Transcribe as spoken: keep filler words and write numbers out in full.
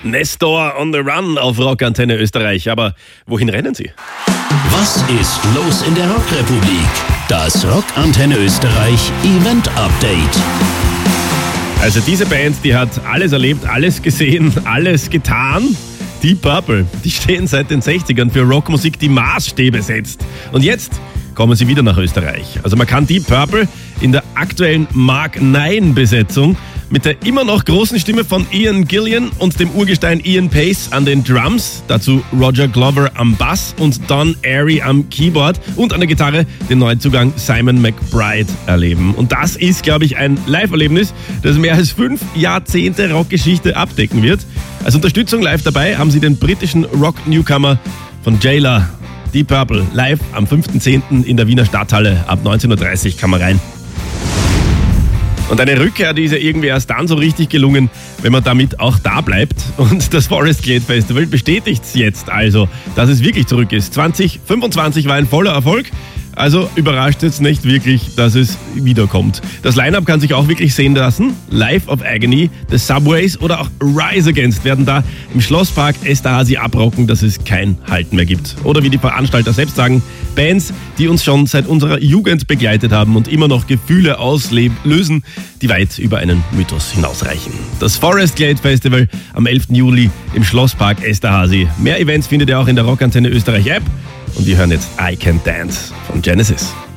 Nestor on the Run auf Rockantenne Österreich. Aber wohin rennen Sie? Was ist los in der Rockrepublik? Das Rockantenne Österreich Event Update. Also diese Band, die hat alles erlebt, alles gesehen, alles getan. Deep Purple, die stehen seit den sechzigern für Rockmusik, die Maßstäbe setzt. Und jetzt kommen sie wieder nach Österreich. Also man kann Deep Purple in der aktuellen Mark neun Besetzung mit der immer noch großen Stimme von Ian Gillan und dem Urgestein Ian Pace an den Drums, dazu Roger Glover am Bass und Don Airey am Keyboard und an der Gitarre den Neuzugang Simon McBride erleben. Und das ist, glaube ich, ein Live-Erlebnis, das mehr als fünf Jahrzehnte Rockgeschichte abdecken wird. Als Unterstützung live dabei haben sie den britischen Rock-Newcomer von Jailer, Deep Purple, live am fünften zehnten in der Wiener Stadthalle. Ab neunzehn Uhr dreißig kann man rein. Und eine Rückkehr, die ist ja irgendwie erst dann so richtig gelungen, wenn man damit auch da bleibt. Und das Forest Glade Festival bestätigt es jetzt also, dass es wirklich zurück ist. zwanzig fünfundzwanzig war ein voller Erfolg. Also überrascht jetzt nicht wirklich, dass es wiederkommt. Das Line-Up kann sich auch wirklich sehen lassen. Life of Agony, The Subways oder auch Rise Against werden da im Schlosspark Esterhazy abrocken, dass es kein Halten mehr gibt. Oder wie die Veranstalter selbst sagen, Bands, die uns schon seit unserer Jugend begleitet haben und immer noch Gefühle auslösen, die weit über einen Mythos hinausreichen. Das Forest Glade Festival am elften Juli im Schlosspark Esterhazy. Mehr Events findet ihr auch in der Rockantenne Österreich App. Und wir hören jetzt I Can Dance von Genesis.